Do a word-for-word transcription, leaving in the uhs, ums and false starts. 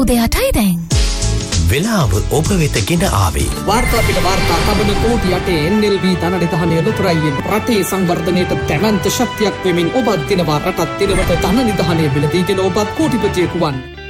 උදේ අටයි දැන්. වෙලාව ඔබ වෙත ගෙන ආවේ. වාර්තා පිට වාර්තා තබන කෝටි අටේ එන් එල් වී ධනනිධානය ලොතරැයියෙන් රටේ සංවර්ධනයට දැවැන්ත ශක්තියක් වෙමින් ඔබත් දිනවා රටත් දිනවත ධනනිධානය මිලදීගෙන ඔබත් කෝටිපතියෙකු වන්න.